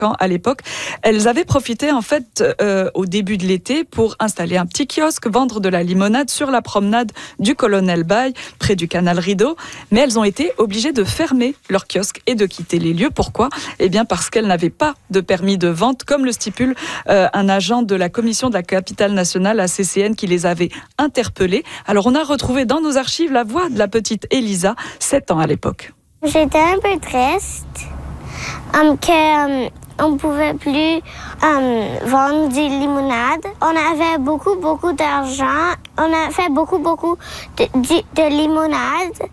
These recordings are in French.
ans à l'époque. Elles avaient profité en fait au début de l'été pour installer un petit kiosque, vendre de la limonade sur la promenade du Colonel Bay, près du canal Rideau. Mais elles ont été obligées de fermer leur kiosque et de quitter les lieux. Pourquoi ? Eh bien parce qu'elles n'avaient pas de permis de vente, comme le stipule un agent de la commission de la capitale nationale, la CCN, qui les avait interpellées. Alors on a retrouvé dans nos archives la voix de la petite Elisa, 7 ans à l'époque. J'étais un peu triste qu'on ne pouvait plus vendre des limonades. On avait beaucoup d'argent. On a fait beaucoup de limonade.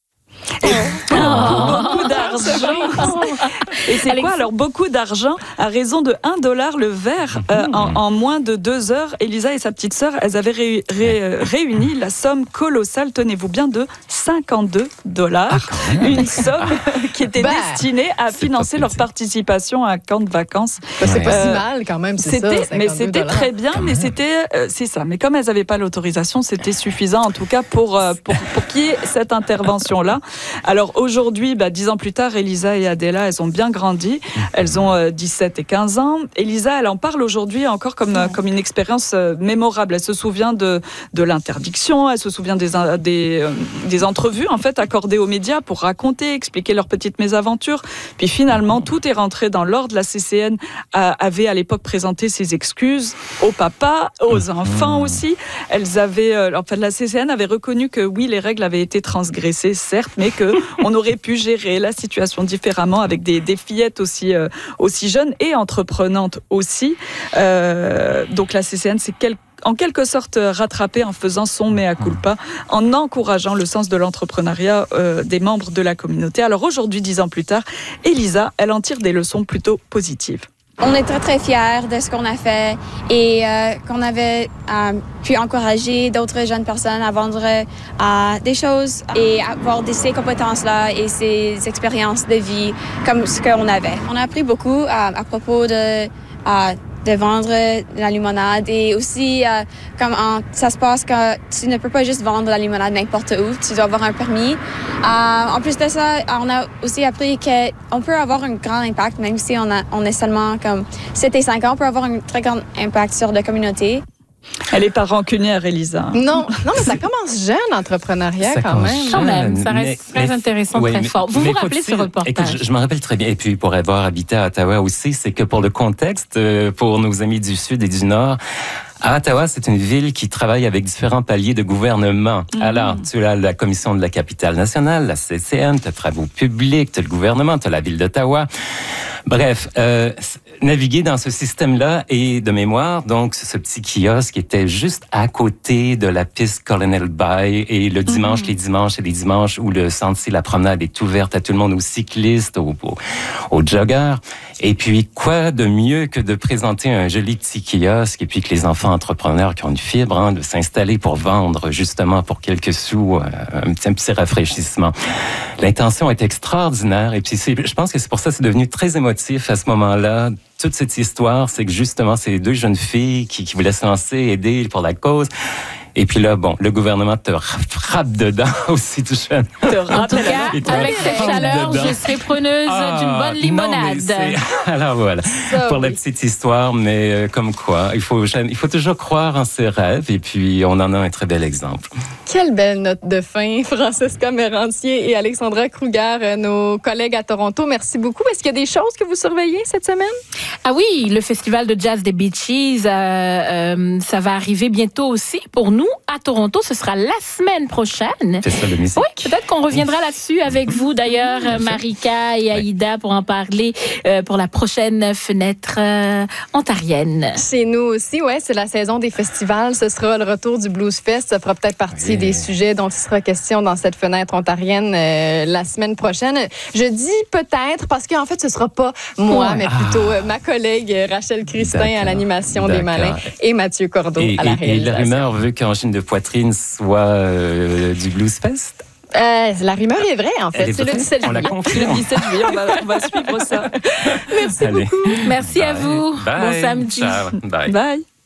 Beaucoup d'argent. Et c'est quoi alors beaucoup d'argent? À raison de $1 le verre en moins de 2 heures. Elisa et sa petite sœur, elles avaient réuni la somme colossale, tenez-vous bien, de $52. Une somme qui était destinée à financer leur participation à un camp de vacances. C'est pas si mal quand même, c'est ça. Mais c'était très bien, mais c'est ça. Mais comme elles n'avaient pas l'autorisation, c'était suffisant en tout cas pour qu'il y ait cette intervention-là. Alors aujourd'hui, 10 ans plus tard, Elisa et Adela, elles ont bien grandi. Elles ont 17 et 15 ans. Elisa, elle en parle aujourd'hui encore comme une expérience mémorable. Elle se souvient de l'interdiction, elle se souvient des entrevues en fait accordées aux médias pour raconter, expliquer leurs petites mésaventures. Puis finalement, tout est rentré dans l'ordre. La CCN avait à l'époque présenté ses excuses aux papas, aux enfants aussi. La CCN avait reconnu que oui, les règles avaient été transgressées, certes, mais qu'on aurait pu gérer la situation différemment avec des fillettes aussi jeunes et entreprenantes aussi. Donc la CCN s'est en quelque sorte rattrapée en faisant son mea culpa, en encourageant le sens de l'entrepreneuriat des membres de la communauté. Alors aujourd'hui, 10 ans plus tard, Elisa, elle en tire des leçons plutôt positives. On est très, très fiers de ce qu'on a fait et qu'on avait pu encourager d'autres jeunes personnes à vendre des choses et avoir ces compétences-là et ces expériences de vie comme ce qu'on avait. On a appris beaucoup à propos de vendre de la limonade et aussi comment ça se passe quand tu ne peux pas juste vendre de la limonade n'importe où, tu dois avoir un permis. En plus de ça, on a aussi appris qu'on peut avoir un grand impact, même si on est seulement comme 7 et 5 ans, on peut avoir un très grand impact sur la communauté. Elle n'est pas rancunière, Elisa. Non, mais ça commence jeune, l'entrepreneuriat, quand même. Quand même, ça reste très intéressant, très fort. Vous vous rappelez ce reportage? Écoute, je me rappelle très bien. Et puis, pour avoir habité à Ottawa aussi, c'est que pour le contexte, pour nos amis du Sud et du Nord, à Ottawa, c'est une ville qui travaille avec différents paliers de gouvernement. Alors, tu as la Commission de la capitale nationale, la CCN, tu as Travaux publics, tu as le gouvernement, tu as la ville d'Ottawa. Bref, naviguer dans ce système-là et de mémoire, donc ce petit kiosque était juste à côté de la piste Colonel Bay et le dimanche, les dimanches où le sentier, la promenade est ouverte à tout le monde, aux cyclistes, aux joggers. Et puis, quoi de mieux que de présenter un joli petit kiosque et puis que les enfants entrepreneurs qui ont une fibre, de s'installer pour vendre justement pour quelques sous, un petit rafraîchissement. L'intention est extraordinaire et puis je pense que c'est pour ça que c'est devenu très émotif à ce moment-là. Toute cette histoire, c'est que justement, c'est 2 jeunes filles qui voulaient se lancer, aider pour la cause. Et puis là, le gouvernement te frappe dedans aussi tout jeune. En tout cas, avec cette chaleur, je serai preneuse d'une bonne limonade. Alors voilà, pour la petite histoire, mais comme quoi, il faut toujours croire en ses rêves et puis on en a un très bel exemple. Quelle belle note de fin, Francesca Merantier et Alexandra Kruger, nos collègues à Toronto. Merci beaucoup. Est-ce qu'il y a des choses que vous surveillez cette semaine? Ah oui, le festival de jazz des Beaches, ça va arriver bientôt aussi pour nous à Toronto. Ce sera la semaine prochaine. Festival de musique. Oui, peut-être qu'on reviendra là-dessus avec vous d'ailleurs, Marika et Aïda, pour en parler pour la prochaine fenêtre ontarienne. Chez nous aussi, c'est la saison des festivals. Ce sera le retour du Blues Fest. Ça fera peut-être partie des sujets dont il sera question dans cette fenêtre ontarienne la semaine prochaine. Je dis peut-être parce qu'en fait, ce sera pas moi, mais plutôt ma collègue Rachel Christin à l'animation des Malins et Mathieu Cordeau à la réalisation. Et la rumeur veut qu'Angine de poitrine soit du Blues Fest? La rumeur est vraie, en fait. C'est le 17 juillet. On la confirme. Le 17 juillet, on va suivre ça. Merci beaucoup. Merci à vous. Bye. Bon samedi. Ciao. Bye. Bye.